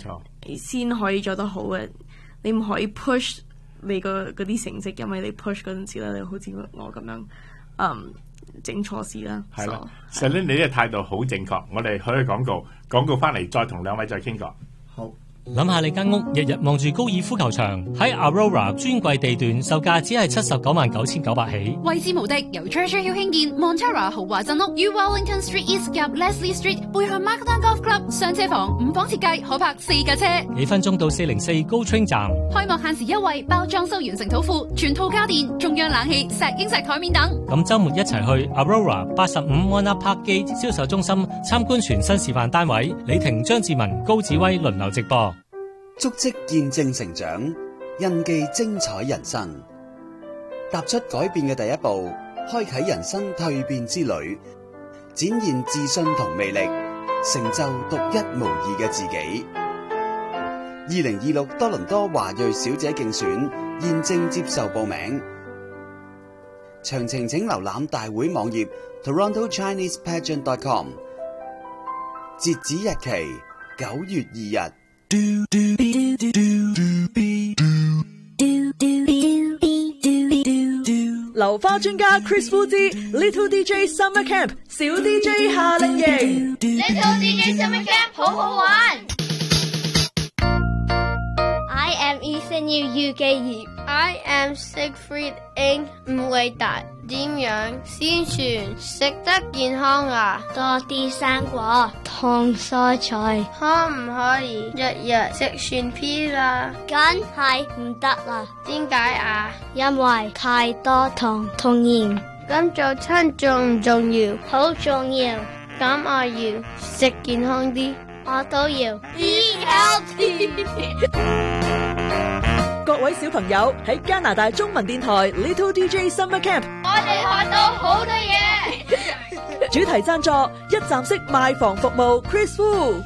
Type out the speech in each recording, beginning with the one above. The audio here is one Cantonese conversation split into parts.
錯， 先可以做得好嘅。你唔可以 push 你嗰啲成績，因為你 push 嗰陣時咧，你好似我咁樣整錯事啦。 係啦，Celine 你呢個態度好正確。我哋去廣告翻嚟，再同兩位再傾過。 好。 諗下你間屋日日望住高爾夫球場，喺 Aurora 專櫃地段售價只係799900起， 位置無敵，由 Treasure Hill 興建 Montara 豪華鎮屋，於 Wellington Street East 及 Leslie Street 背向 Markdown Golf Club 雙車房5房設計，可泊4架車， 幾分鐘到404高 train 站。 開幕限時優惠，包裝修完成土庫，全套家電、中央冷氣、石英石台面等。 咁週末一齊去 Aurora 85 Mona Park Gate 銷售中心參觀全新示範單位，李婷、張志文、高子威輪流直播。 足跡見證成長，印記精彩人生。踏出改變嘅第一步，開啟人生蛻變之旅，展現自信同魅力，成就獨一無二嘅自己。2026多倫多華裔小姐競選現正接受報名，詳情請瀏覽大會網頁 TorontoChinesePageant.com。截止日期9月2日。 流花專家 Chris Wu 之 Little DJ Summer Camp 小 DJ 夏令營 Little DJ Summer Camp 好好玩。I am Ethan Yu 記業 I am Siegfried Ng 吳偉達。點樣先算食得健康啊？多啲生果同蔬菜。可唔可以日日食蒜片啦？梗係唔得啦。點解啊？因為太多糖同鹽。咁早餐重唔重要？好重要。咁我要食健康啲。我都要。Eat healthy。 各位小朋友喺加拿大中文電台 Little DJ Summer Camp， 我哋學到好多嘢。 主題贊助一站式賣房服務 Chris Wu。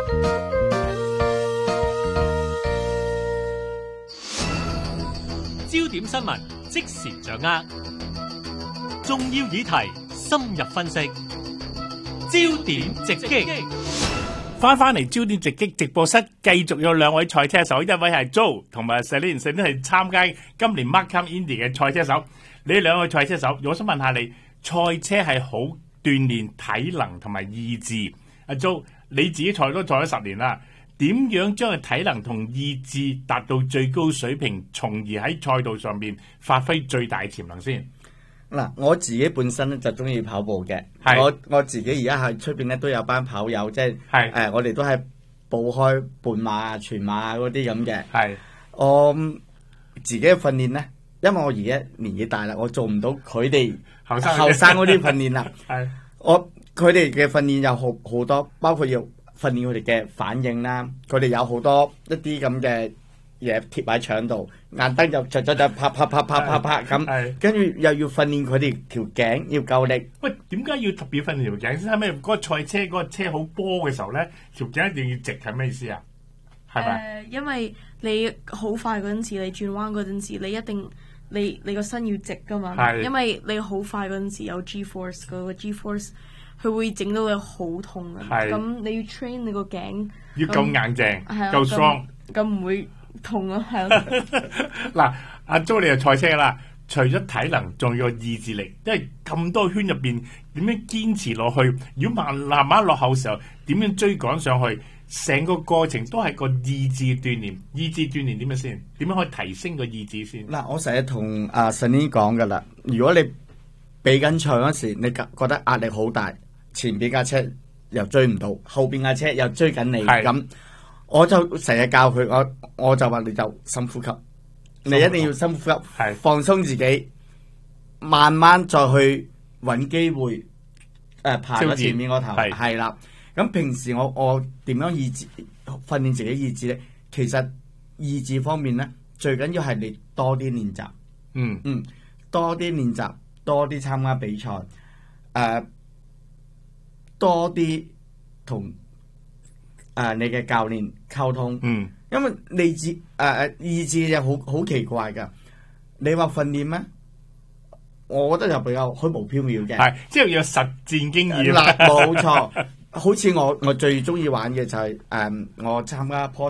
焦點新聞即時掌握，重要議題深入分析，焦點直擊。 翻嚟焦點直擊直播室，繼續有兩位賽車手，一位係 Joe 同埋 Celine 係參加今年 Markham Indy 嘅賽車手。你兩位賽車手，我想問下你，賽車係好鍛鍊體能同埋意志。阿 Joe，你自己賽咗10年啦，點樣將佢體能同意志達到最高水平，從而喺賽道上面發揮最大潛能先？ 嗱，我自己本身咧就中意跑步嘅，我自己而家喺出邊咧都有班跑友，即係我哋都係報開半馬啊、全馬啊嗰啲咁嘅。係我自己嘅訓練咧，因為我而家年紀大啦，我做唔到佢哋後生嗰啲訓練啦。係佢哋嘅訓練有好多，包括要訓練佢哋嘅反應啦，佢哋有好多一啲咁嘅嘢貼喺牆度，眼燈就拍咁，跟住又要訓練佢哋條頸要夠力。 喂，點解要特別訓練條頸先？係咪嗰個賽車嗰個車好波嘅時候咧，條頸一定要直係咩意思啊？係咪？ 因為你好快嗰陣時，你轉彎嗰陣時，你一定你個身要直噶嘛。因為你好快嗰陣時有 G-force， 嗰個 G-force 佢會整到你好痛啊。咁你要 train 你個頸要夠硬淨，夠 strong， 咁唔會痛咯，係咯。 嗱，阿 Jo 你就賽車啦，除咗體能，仲要意志力，因為咁多圈入邊點樣堅持落去？如果慢慢落後嘅時候，點樣追趕上去？成個過程都係個意志鍛鍊。意志鍛鍊點樣先？點樣可以提升個意志先？ 嗱，我成日同阿 Celine 講噶啦，如果你比緊賽嗰時，你覺得壓力好大，前邊架車又追唔到，後邊架車又追緊你咁。我就成日教佢，我就話你就深呼吸，你一定要深呼吸，放鬆自己，慢慢再去揾機會，爬咗前面個頭，係啦。咁平時我點樣意志訓練自己意志咧？其實意志方面咧，最緊要係你多啲練習，多啲練習，多啲參加比賽，多啲同你嘅教練溝通，因為意志就好奇怪噶。你話訓練咩？我覺得就比較虛無縹緲嘅， 係即係要有實戰經驗。 冇錯，好似我最中意玩嘅就係我參加